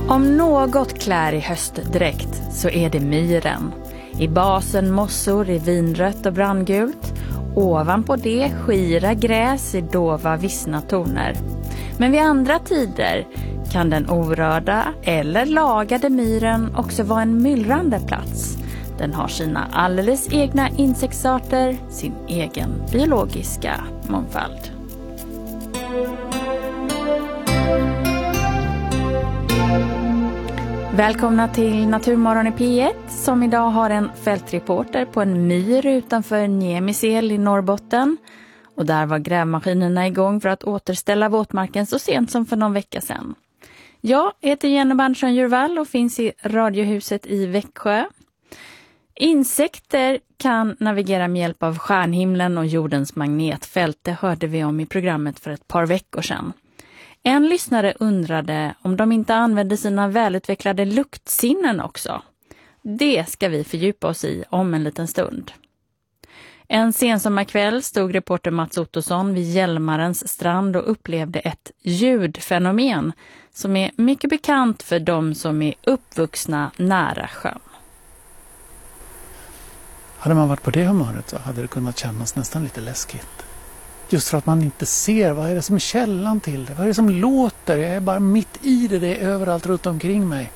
Om något klär i höstdräkt så är det myren. I basen mossor i vinrött och brandgult. Ovanpå det skira gräs i dova vissna toner. Men vid andra tider kan den orörda eller lagade myren också vara en myllrande plats. Den har sina alldeles egna insektsarter, sin egen biologiska mångfald. Välkomna till Naturmorgon i P1 som idag har en fältreporter på en myr utanför Niemisel i Norrbotten. Och där var grävmaskinerna igång för att återställa våtmarken så sent som för någon vecka sedan. Jag heter Jenny Bandsson-Jurvall och finns i Radiohuset i Växjö. Insekter kan navigera med hjälp av stjärnhimlen och jordens magnetfält. Det hörde vi om i programmet för ett par veckor sedan. En lyssnare undrade om de inte använde sina välutvecklade luktsinnen också. Det ska vi fördjupa oss i om en liten stund. En sensommarkväll stod reporter Mats Ottosson vid Hjälmarens strand och upplevde ett ljudfenomen som är mycket bekant för de som är uppvuxna nära sjön. Hade man varit på det humöret så hade det kunnat kännas nästan lite läskigt. Just för att man inte ser vad är det som är källan till det. Vad är det som låter? Jag är bara mitt i det. Det är överallt runt omkring mig.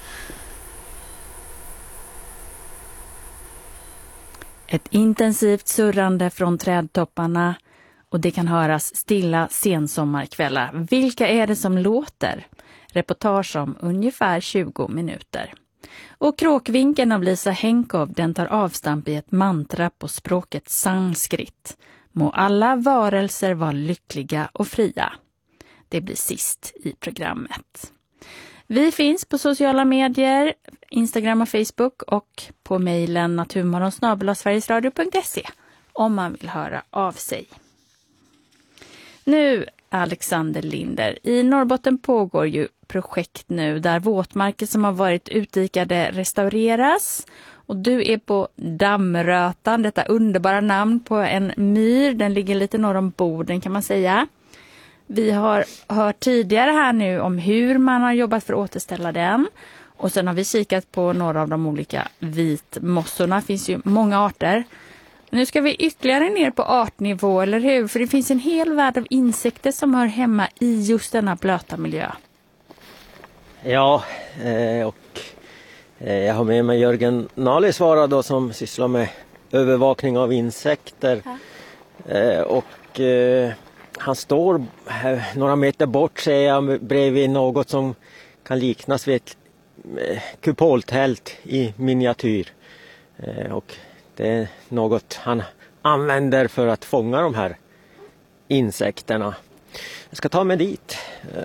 Ett intensivt surrande från trädtopparna och det kan höras stilla sensommarkvällar. Vilka är det som låter? Reportage om ungefär 20 minuter. Och kråkvinkeln av Lisa Henkov, den tar avstamp i ett mantra på språket sanskrit. Må alla varelser vara lyckliga och fria. Det blir sist i programmet. Vi finns på sociala medier, Instagram och Facebook och på mejlen naturmorgon@sverigesradio.se om man vill höra av sig. Nu Alexander Linder, i Norrbotten pågår ju projekt nu där våtmarker som har varit utdikade restaureras. Och du är på Dammrötan, detta underbara namn på en myr. Den ligger lite norr om Boden kan man säga. Vi har hört tidigare här nu om hur man har jobbat för att återställa den. Och sen har vi kikat på några av de olika vitmossorna. Det finns ju många arter. Nu ska vi ytterligare ner på artnivå, eller hur? För det finns en hel värld av insekter som hör hemma i just denna blöta miljö. Ja, och jag har med mig Jörgen Nalisvaara då, som sysslar med övervakning av insekter. Och han står här, några meter bort ser jag, bredvid något som kan liknas vid ett kupoltält i miniatyr. Och det är något han använder för att fånga de här insekterna. Jag ska ta mig dit.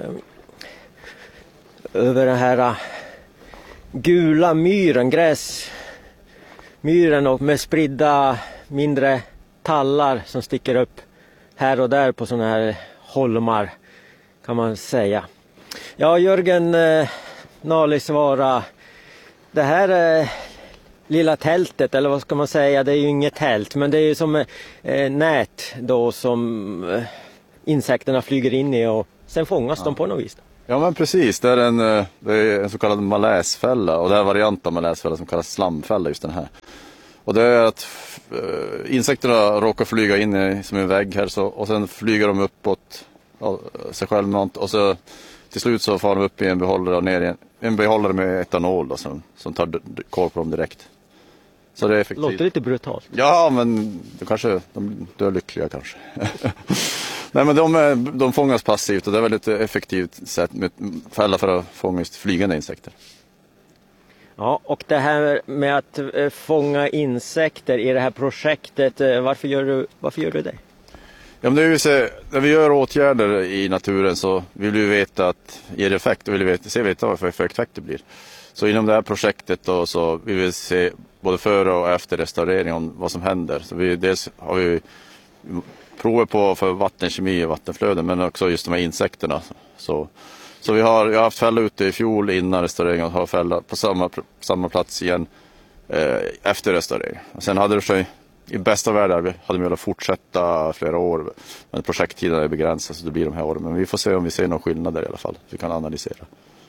Över den här gula myren, gräsmyren, och med spridda mindre tallar som sticker upp här och där på såna här holmar kan man säga. Ja, Jörgen Nalisvaara, det här lilla tältet, eller vad ska man säga, det är ju inget tält, men det är ju som nät då som insekterna flyger in i och sen fångas de på något vis. Ja men precis, det är en så kallad maläsfälla, och det är en variant av maläsfälla som kallas slamfälla, just den här. Och det är att insekterna råkar flyga in i som en vägg här, så, och sen flyger de uppåt sig självmant, och så till slut så far de upp i en behållare och ner i en behållare med etanol då, som tar koll på dem direkt. Så det är effektivt. Låter lite brutalt. Ja, men de dör lyckliga kanske. Nej, men de fångas passivt, och det är väldigt effektivt sätt med fälla för att fånga just flygande insekter. Ja, och det här med att fånga insekter i det här projektet, varför gör du det? Ja, men det är ju så, när vi gör åtgärder i naturen så vill vi veta att ger effekt, och vill vi veta vad för effekt det blir. Så inom det här projektet då, så vill vi se både före och efter restaurering om vad som händer. Så dels har vi prover på för vattenkemi och vattenflöden, men också just de här insekterna. Så jag har haft fälla ute i fjol innan restaureringen och har fälla på samma plats igen efter restaurering. Och sen hade det sig i bästa världar hade vi velat fortsätta flera år, men projekttiden är begränsad, så det blir de här åren. Men vi får se om vi ser någon skillnad där i alla fall. Vi kan analysera.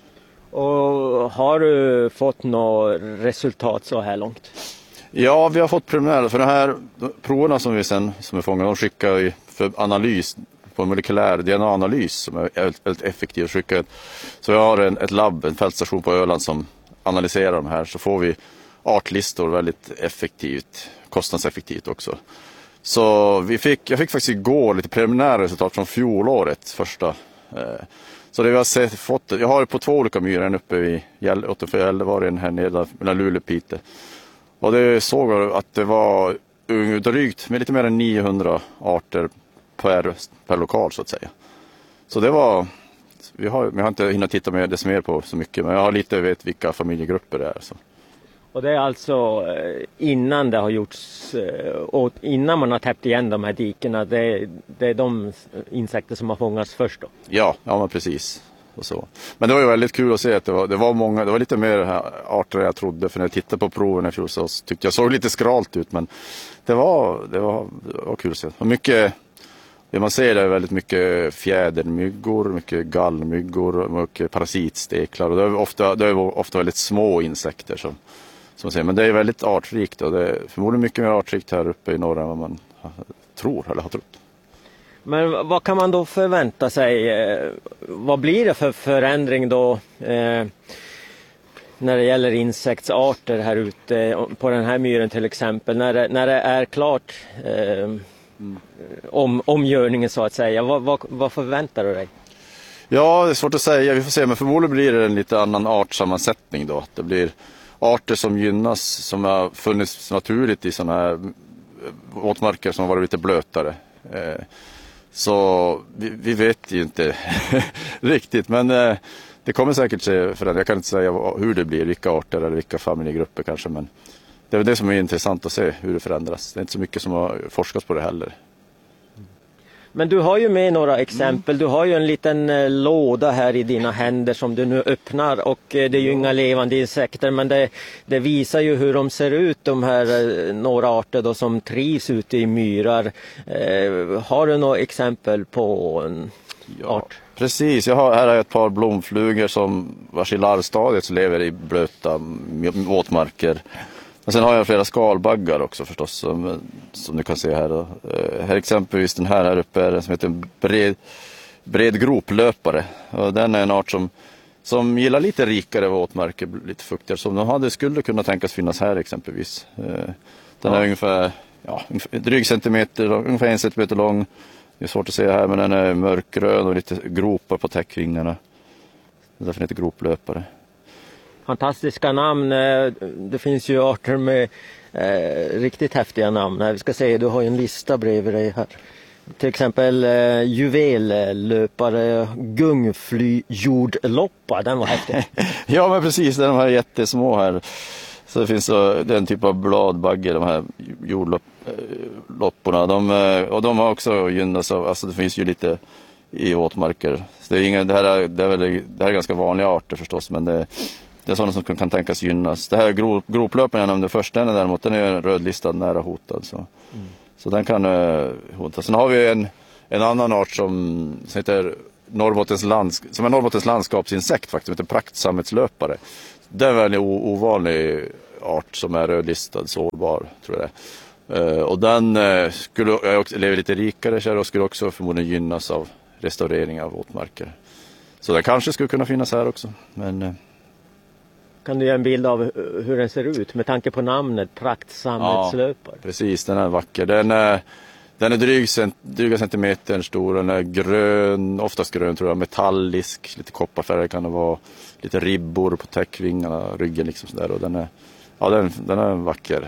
Och har du fått något resultat så här långt? Ja, vi har fått preliminära för de här proverna som är fångade, de skickar vi för analys på molekylär DNA-analys som är väldigt effektiv att skicka. Så vi har ett labb, en fältstation på Öland som analyserar de här, så får vi artlistor väldigt effektivt, kostnadseffektivt också. Så jag fick faktiskt igår lite preliminära resultat från fjolåret första. Så det vi har fått, jag har på 2 olika myrar, en uppe i Gällivare här nere mellan Luleå och Piteå. Och det såg att det var drygt med lite mer än 900 arter per lokal så att säga. Så det var, jag har inte hunnit titta mer på så mycket, men jag har lite vet vilka familjegrupper det är. Så. Och det är alltså innan det har gjorts, och innan man har täppt igen de här dikerna, det är de insekter som har fångats först då? Ja men precis. Och så. Men det var ju väldigt kul att se att det var många, det var lite mer arter än jag trodde, för när jag tittade på proven i fjol så tyckte jag såg lite skralt ut, men det var kul att se. Och mycket, det man ser är väldigt mycket fjädermyggor, mycket gallmyggor, mycket parasitsteklar, och det är ofta väldigt små insekter som man säger, men det är väldigt artrikt, och det är förmodligen mycket mer artrikt här uppe i norra än vad man tror eller har trott. Men vad kan man då förvänta sig? Vad blir det för förändring då när det gäller insektsarter här ute på den här myren till exempel? När det är klart omgörningen så att säga, vad förväntar du dig? Ja, det är svårt att säga, vi får se, men förmodligen blir det en lite annan artsammansättning då. Det blir arter som gynnas, som har funnits naturligt i sådana här våtmarker som har varit lite blötare. Så vi vet ju inte riktigt, men det kommer säkert se förändra. Jag kan inte säga hur det blir, vilka arter eller vilka familjegrupper kanske, men det är det som är intressant att se, hur det förändras. Det är inte så mycket som har forskats på det heller. Men du har ju med några exempel. Du har ju en liten låda här i dina händer som du nu öppnar, och det är ju inga levande insekter, men det visar ju hur de ser ut, de här några arter då som trivs ute i myrar. Har du några exempel på en art? Precis, här har jag ett par blomflugor som vars i larvstadiet lever i blöta våtmarker. Och sen har jag flera skalbaggar också förstås, som du kan se här. Här exempelvis den här uppe är som heter bred groplöpare. Och den är en art som gillar lite rikare våtmarker, lite fuktigare, som skulle kunna tänkas finnas här exempelvis. Den är ungefär dryg centimeter, ungefär 1 centimeter lång. Det är svårt att se här, men den är mörkgrön och lite gropar på täckvingarna. Det är därför den heter groplöpare. Fantastiska namn. Det finns ju arter med riktigt häftiga namn. Vi ska se, du har ju en lista bredvid dig här. Till exempel juvellöpare, gungflyjordloppa, den var häftig. Ja, men precis, de här jättesmå här. Så det finns den typ av bladbagge, de här jordlopporna. De har också gynnats av, alltså det finns ju lite i våtmarker. Så det är ganska vanliga arter förstås, men det är sådana som kan tänkas gynnas. Det här groplöparen jag nämnde först, den är däremot, den är rödlistad, nära hotad. Så den kan hotas. Sen har vi en annan art som heter Norrbottens landskapsinsekt faktiskt, som heter praktsammetslöpare. Det är en väldigt ovanlig art som är rödlistad, sårbar tror jag det. Och den lever lite rikare och skulle också förmodligen gynnas av restaurering av våtmarker. Så det kanske skulle kunna finnas här också, men... Kan du ge en bild av hur den ser ut med tanke på namnet praktsammetslöpare? Ja, precis, den är vacker. Den är dryga centimeter stor, den är grön, oftast grön tror jag, metallisk, lite kopparfärg kan det vara, lite ribbor på täckvingarna, ryggen liksom sådär, och den är en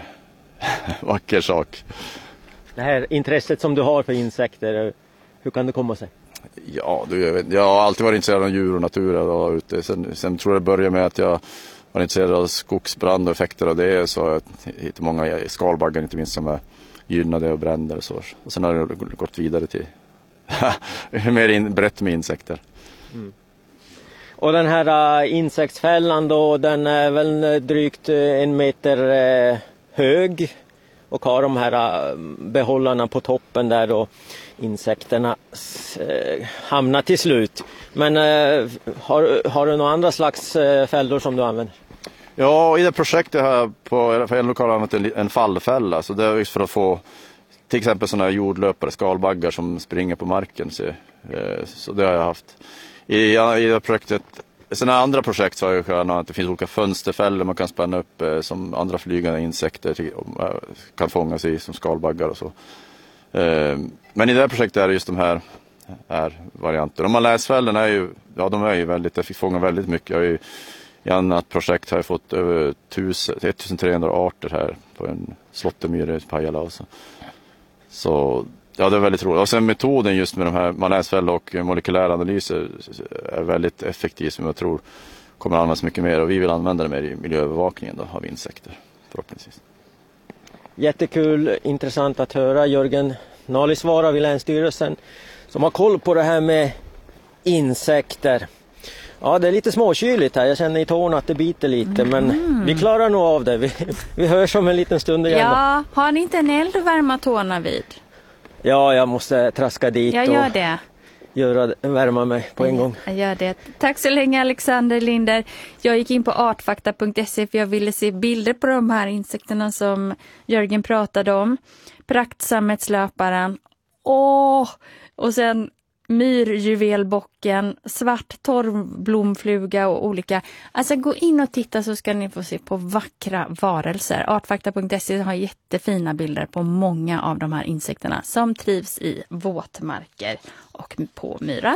vacker sak. Det här intresset som du har för insekter, hur kan det komma sig? Ja, jag har alltid varit intresserad av djur och natur. Sen tror jag det började med att jag var intresserad av skogsbrand och effekter av det. Så jag hittade många skalbaggar inte minst som är gynnade och bränder och så. Och sen har det gått vidare till mer brett med insekter. Mm. Och den här insektsfällan då, den är väl drygt 1 meter hög och har de här behållarna på toppen där då. insekterna hamnar till slut. Men har du några andra slags fällor som du använder? Ja, i det projektet här på en lokal använt en fallfälla. Så det är just för att få till exempel sådana här jordlöpare, skalbaggar som springer på marken. Så det har jag haft. I det projektet, sådana andra projekt så har jag kunnat att det finns olika fönsterfällor man kan spänna upp som andra flygande insekter kan fångas i som skalbaggar och så. Men i det här projektet är det just de här varianter. De här läsfällorna är ju, ja de är ju väldigt, det fångar väldigt mycket. I annat projekt har jag fått över 1300 arter här på en slåttermyra i Pajala. Så ja, det är väldigt roligt. Och sen metoden just med de här maläsfällor och molekylära analyser är väldigt effektiv som jag tror kommer att användas mycket mer. Och vi vill använda det mer i miljöövervakningen då, av insekter förhoppningsvis. Jättekul, intressant att höra Jörgen Nalisvaara vid Länsstyrelsen som har koll på det här med insekter. Ja, det är lite småkyligt här. Jag känner i tårna att det biter lite, men vi klarar nog av det. Vi hörs om en liten stund igen. Ja, har ni inte en eld att värma tårna vid? Ja, jag måste traska dit Jag gör det. Värma mig på en gång. Jag gör det. Tack så länge Alexander Linder. Jag gick in på artfakta.se för jag ville se bilder på de här insekterna som Jörgen pratade om. Praktsammetslöparen. Och sen myrjuvelbocken, svart torvblomfluga och olika. Alltså gå in och titta så ska ni få se på vackra varelser. Artfakta.se har jättefina bilder på många av de här insekterna som trivs i våtmarker och på myrar.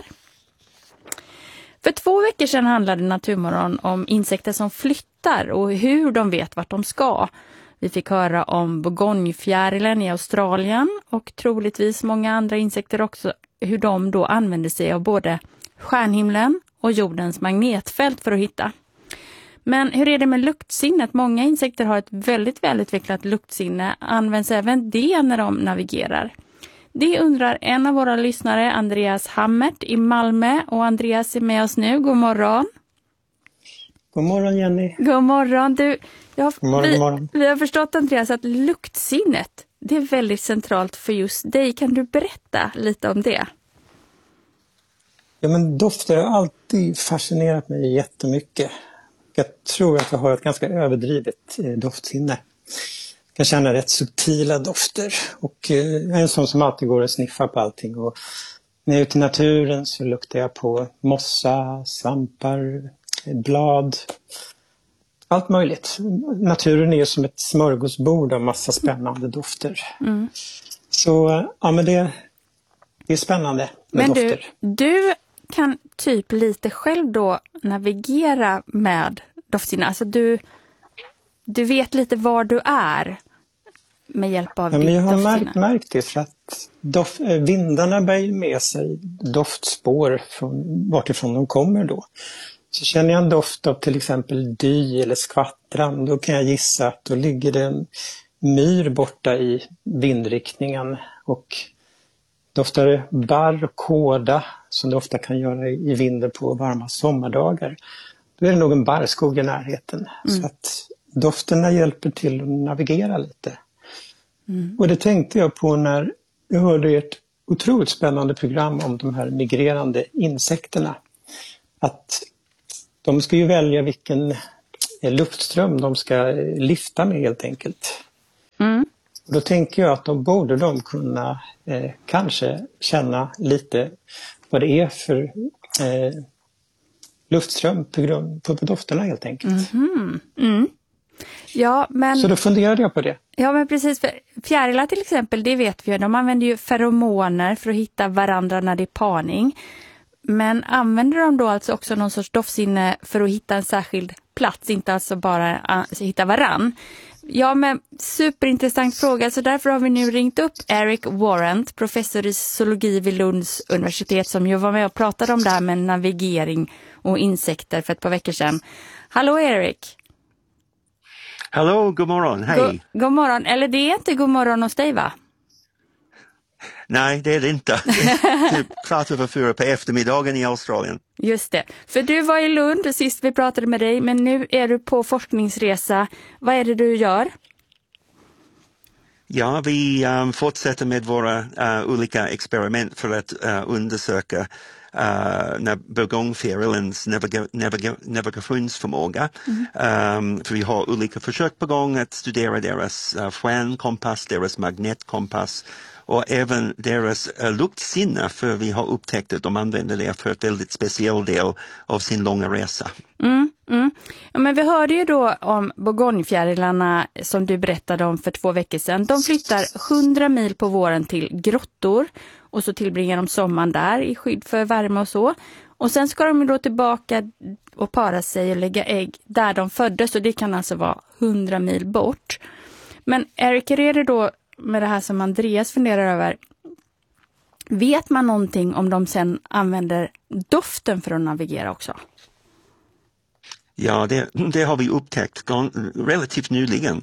För 2 veckor sedan handlade Naturmorgon om insekter som flyttar och hur de vet vart de ska. Vi fick höra om bourgognefjärilen i Australien och troligtvis många andra insekter också, hur de då använder sig av både stjärnhimlen och jordens magnetfält för att hitta. Men hur är det med luktsinnet? Många insekter har ett väldigt välutvecklat luktsinne. Används även det när de navigerar? Det undrar en av våra lyssnare, Andreas Hammert i Malmö. Och Andreas är med oss nu. God morgon. God morgon Jenny. God morgon. God morgon. Vi har förstått Andreas att luktsinnet, det är väldigt centralt för just dig. Kan du berätta lite om det? Ja, men dofter har alltid fascinerat mig jättemycket. Jag tror att jag har ett ganska överdrivet doftsinne. Jag kan känna rätt subtila dofter. Och jag är en sån som alltid går och sniffar på allting. Och när jag är ute i naturen så luktar jag på mossa, svampar, blad. Allt möjligt. Naturen är ju som ett smörgåsbord av massa spännande dofter. Mm. Så ja, men det är spännande med dofter. Du kan typ lite själv då navigera med dofterna. Alltså du vet lite var du är med hjälp av men jag har märkt det för att vindarna bär med sig doftspår från vartifrån de kommer då. Så känner jag en doft av till exempel dy eller skvattran, då kan jag gissa att då ligger det en myr borta i vindriktningen. Och doftar det barr och kåda, som det ofta kan göra i vinden på varma sommardagar, då är det nog en barrskog i närheten. Så att dofterna hjälper till att navigera lite. Och det tänkte jag på när jag hörde ett otroligt spännande program om de här migrerande insekterna. Att de ska ju välja vilken luftström de ska lyfta med helt enkelt. Och då tänker jag att de kunna kanske känna lite vad det är för luftström på dofterna helt enkelt. Ja, men... Så då funderade jag på det. Ja, men precis. För fjärilar till exempel, det vet vi ju. De använder ju feromoner för att hitta varandra när det är parning. Men använder de då alltså också någon sorts doftsinne för att hitta en särskild plats, inte alltså bara hitta varann? Ja, men superintressant fråga, så därför har vi nu ringt upp Eric Warrant, professor i zoologi vid Lunds universitet, som ju var med och pratade om det här med navigering och insekter för ett par veckor sedan. Hallå Eric! Hallå, god morgon, hej! God morgon, eller det är inte god morgon hos dig va? Nej, det är det inte. Typ 4:15 på eftermiddagen i Australien. Just det. För du var i Lund sist vi pratade med dig, men nu är du på forskningsresa. Vad är det du gör? Ja, vi fortsätter med våra olika experiment för att undersöka Bourgogne-fjärilens navigationsförmåga. För vi har olika försök på gång att studera deras stjärnkompass, deras magnetkompass och även deras luktsinne, för vi har upptäckt att de använder det för ett väldigt speciell del av sin långa resa. Ja, men vi hörde ju då om Bourgogne-fjärilarna som du berättade om för 2 veckor sedan. De flyttar 100 mil på våren till grottor och så tillbringar de sommaren där i skydd för värme och så. Och sen ska de då tillbaka och para sig och lägga ägg där de föddes, och det kan alltså vara 100 mil bort. Men Erik, är det då med det här som Andreas funderar över, vet man någonting om de sen använder doften för att navigera också? Ja, det har vi upptäckt relativt nyligen.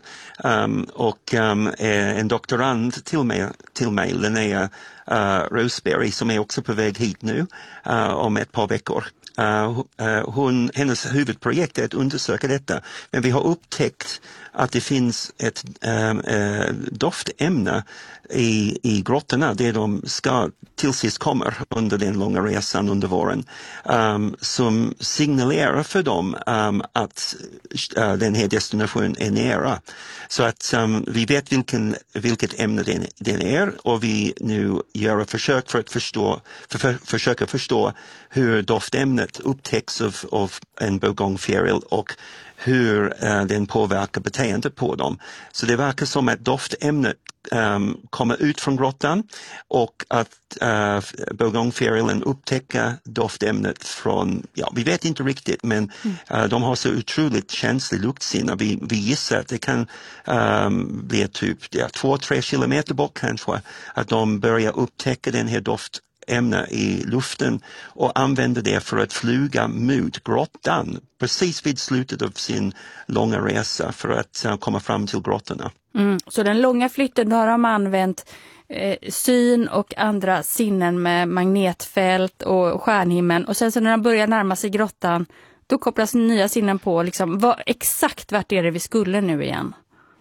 En doktorand till mig, Linnea Roseberry, som är också på väg hit nu om ett par veckor. Hennes huvudprojekt är att undersöka detta, men vi har upptäckt att det finns ett doftämne i grottorna där de ska till sist kommer under den långa resan under våren, som signalerar för dem att den här destinationen är nära. Så att vi vet vilket ämne den är, och vi nu gör försök för att försöka förstå hur doftämnet upptäcks av en Bourgogne-fjäril och hur den påverkar beteendet på dem. Så det verkar som att doftämnet kommer ut från grottan och att Bourgogne-fjärilen upptäcker doftämnet från, vi vet inte riktigt, men de har så otroligt känslig luktsinne. Vi gissar att det kan bli typ 2-3 kilometer bort kanske, att de börjar upptäcka den här doftämne i luften och använder det för att flyga mot grottan precis vid slutet av sin långa resa för att komma fram till grottorna. Så den långa flytten, då har de använt syn och andra sinnen med magnetfält och stjärnhimmel, och sen så när de börjar närma sig grottan, då kopplas nya sinnen på. Liksom, exakt vart är det vi skulle nu igen?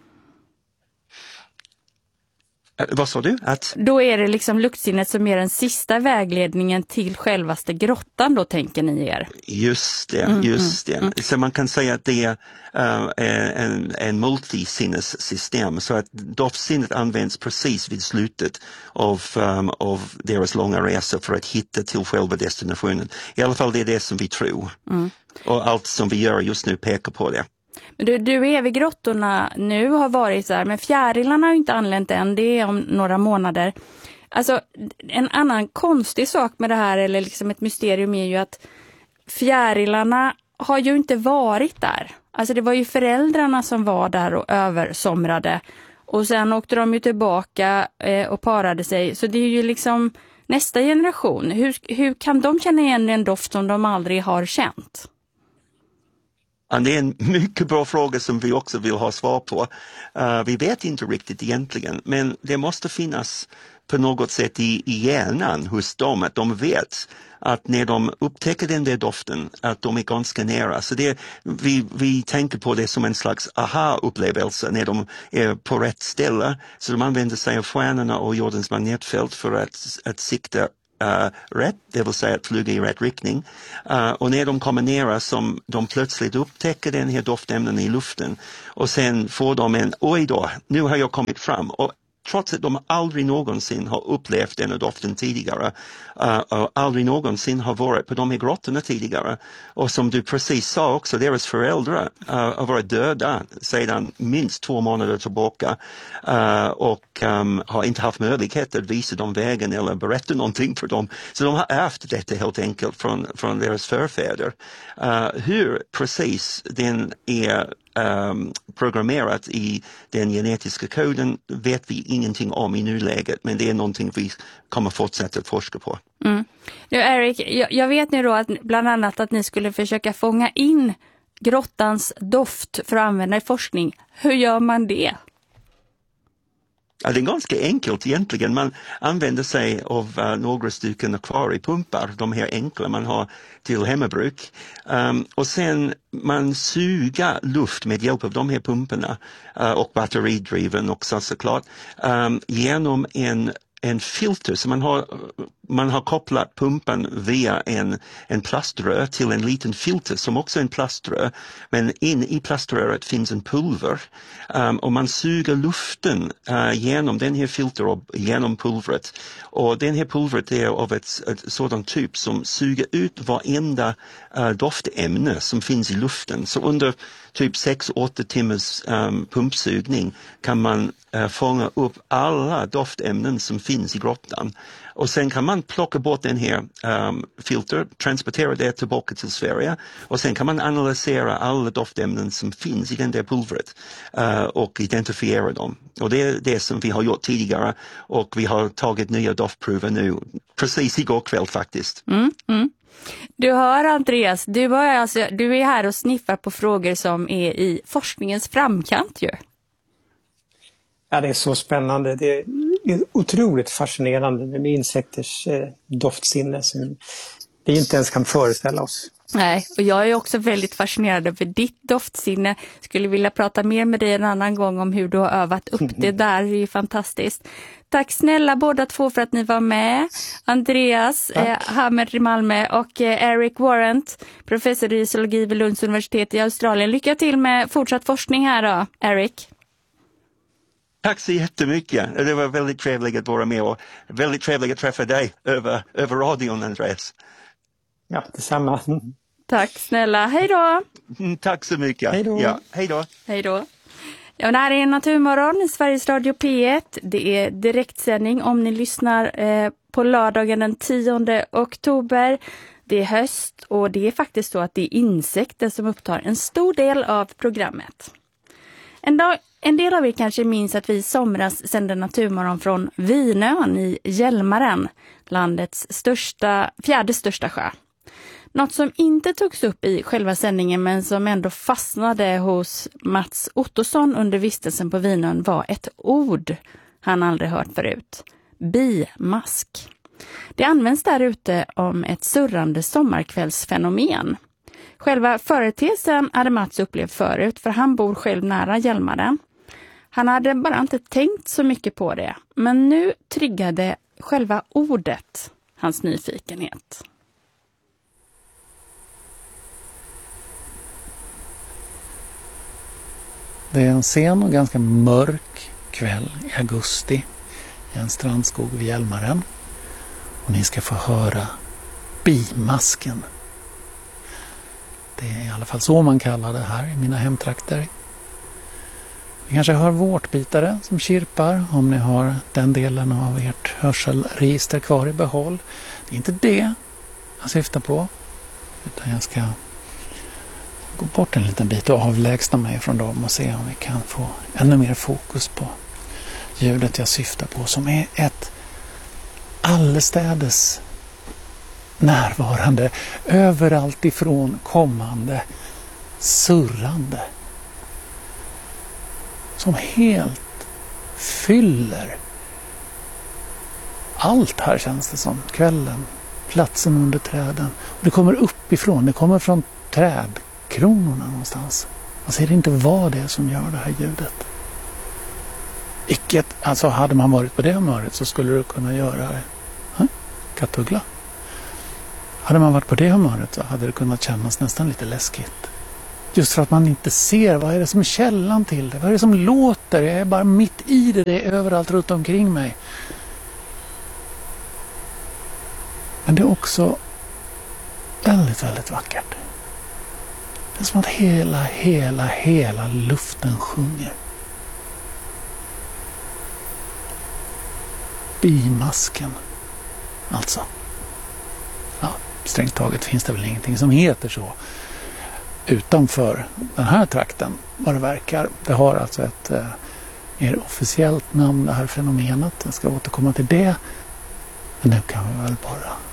Vad sa du? Då är det liksom luktsinnet som är den sista vägledningen till självaste grottan, då tänker ni er? Just det. Så man kan säga att det är en multisinnessystem, så att doftsinnet används precis vid slutet av deras långa resa för att hitta till själva destinationen. I alla fall det är det som vi tror. Och allt som vi gör just nu pekar på det. Men du är vid grottorna nu, har varit så här, men fjärilarna har ju inte anlänt än, det är om några månader. Alltså en annan konstig sak med det här, eller liksom ett mysterium, är ju att fjärilarna har ju inte varit där. Alltså det var ju föräldrarna som var där och översomrade, och sen åkte de ju tillbaka och parade sig. Så det är ju liksom nästa generation. Hur kan de känna igen en doft som de aldrig har känt? Det är en mycket bra fråga som vi också vill ha svar på. Vi vet inte riktigt egentligen, men det måste finnas på något sätt i hjärnan hos dem, att de vet att när de upptäcker den där doften, att de är ganska nära. Så vi tänker på det som en slags aha-upplevelse när de är på rätt ställe. Så de använder sig av stjärnorna och jordens magnetfält för att sikta rätt, det vill säga att flyga i rätt riktning. Och när de kommer nära, som de plötsligt upptäcker den här doftämnen i luften, och sen får de oj då, nu har jag kommit fram. Och trots att de aldrig någonsin har upplevt den doften tidigare och aldrig någonsin har varit på de här grottorna tidigare. Och som du precis sa också, deras föräldrar har varit döda sedan minst 2 månader tillbaka och har inte haft möjlighet att visa dem vägen eller berätta någonting för dem. Så de har ärvt detta helt enkelt från deras förfäder. Hur precis den är programmerat i den genetiska koden vet vi ingenting om i nuläget, men det är någonting vi kommer fortsätta att forska på. Nu, Erik, jag vet nu då att bland annat att ni skulle försöka fånga in grottans doft för att använda i forskning. Hur gör man det? Ja, det är ganska enkelt egentligen. Man använder sig av några stycken akvariepumpar, de här enkla man har till hemmabruk. Och sen man suger luft med hjälp av de här pumparna och batteridriven också såklart genom en filter. Så man har kopplat pumpan via en plaströr till en liten filter som också är en plaströr. Men in i plaströret finns en pulver och man suger luften genom den här filter och genom pulvret. Och den här pulvret är av ett sådant typ som suger ut varenda doftämne som finns i luften. Så under typ 6-8 timmars pumpsugning kan man fånga upp alla doftämnen som finns i grottan. Och sen kan man plocka bort den här filter, transportera det tillbaka till Sverige och sen kan man analysera alla doftämnen som finns i den där pulvret och identifiera dem. Och det är det som vi har gjort tidigare och vi har tagit nya doftprover nu, precis igår kväll faktiskt. Du hör Andreas, du är här och sniffar på frågor som är i forskningens framkant ju. Ja, det är så spännande. Det är otroligt fascinerande med insekters doftsinne som vi inte ens kan föreställa oss. Nej, och jag är också väldigt fascinerad över ditt doftsinne. Skulle vilja prata mer med dig en annan gång om hur du har övat upp det där. Det är ju fantastiskt. Tack snälla båda två för att ni var med. Andreas Hammer i Malmö och Eric Warrant, professor i zoologi vid Lunds universitet i Australien. Lycka till med fortsatt forskning här då, Eric. Tack så jättemycket. Det var väldigt trevligt att vara med och väldigt trevligt att träffa dig över radion, Andreas. Ja, detsamma. Tack snälla. Hej då. Tack så mycket. Hej då. Ja, hej då. Hej då. Ja, det här är Naturmorgon i Sveriges Radio P1. Det är direktsändning om ni lyssnar på lördagen den 10 oktober. Det är höst och det är faktiskt så att det är insekter som upptar en stor del av programmet. En del av er kanske minns att vi i somras sände Naturmorgon från Vinön i Hjälmaren, landets fjärde största sjö. Något som inte togs upp i själva sändningen men som ändå fastnade hos Mats Ottosson under vistelsen på Vinön var ett ord han aldrig hört förut. Bimask. Det används där ute om ett surrande sommarkvällsfenomen. Själva företeelsen hade Mats upplevt förut för han bor själv nära Hjälmaren. Han hade bara inte tänkt så mycket på det, men nu triggade själva ordet hans nyfikenhet. Det är en sen och ganska mörk kväll i augusti i en strandskog vid Hjälmaren. Och ni ska få höra bimasken. Det är i alla fall så man kallar det här i mina hemtrakter. Ni kanske hör vårtbitare som kirpar om ni har den delen av ert hörselregister kvar i behåll. Det är inte det jag syftar på, utan jag ska gå bort en liten bit och avlägsna mig från dem och se om vi kan få ännu mer fokus på ljudet jag syftar på, som är ett allestädes närvarande, överallt ifrån kommande surrande som helt fyller allt här, känns det som. Kvällen, platsen under träden. Och det kommer uppifrån, det kommer från trädkronorna någonstans. Man ser inte vad det är som gör det här ljudet. Alltså hade man varit på det humöret så skulle du kunna göra det. Kattuggla. Hade man varit på det humöret så hade det kunnat kännas nästan lite läskigt. Just för att man inte ser vad är det som är källan till det. Vad är det som låter? Jag är bara mitt i det. Det är överallt runt omkring mig. Men det är också väldigt, väldigt vackert. Det är som att hela luften sjunger. Bimasken. Alltså. Ja, strängt taget finns det väl ingenting som heter så utanför den här trakten, vad det verkar. Det har alltså ett mer officiellt namn, det här fenomenet. Jag ska återkomma till det. Men nu kan vi väl bara